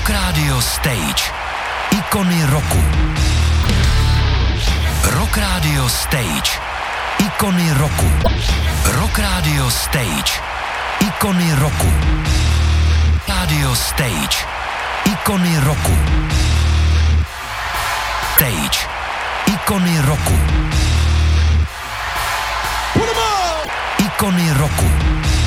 Rock Radio Stage. Ikony roku. Rock Radio Stage. Ikony roku. Rock Radio Stage. Ikony roku. Radio Stage. Ikony roku. Stage. Ikony roku. Ikony roku.